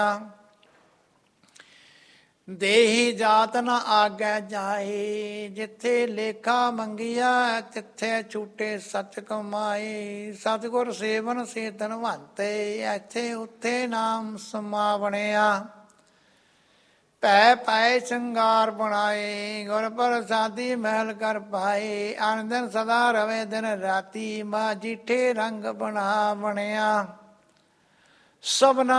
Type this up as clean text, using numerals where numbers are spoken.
ਦੇਹੀ ਜਾਤ ਨ ਆਗੈ ਜਾਏ, ਜਿੱਥੇ ਲੇਖਾ ਮੰਗੀਆ ਤਿੱਥੇ ਛੂਟੇ ਸਚ ਕਮਾਏ। ਸਤਿਗੁਰ ਸੇਵਨ ਸੇ ਧਨਵੰਤੇ, ਇੱਥੇ ਉੱਥੇ ਨਾਮ ਸਮਾਵਣਿਆ। ਪੈ ਪਾਏ ਸ਼ਿੰਗਾਰ ਬਣਾਏ, ਗੁਰ ਪ੍ਰਸਾਦੀ ਮਹਿਲ ਕਰ ਪਾਏ। ਅਨ ਦਿਨ ਸਦਾ ਰਵੇ ਦਿਨ ਰਾਤੀ, ਮਾ ਜੀਠੇ ਰੰਗ ਬਣਾ ਬਣਿਆ। ਸਭਨਾ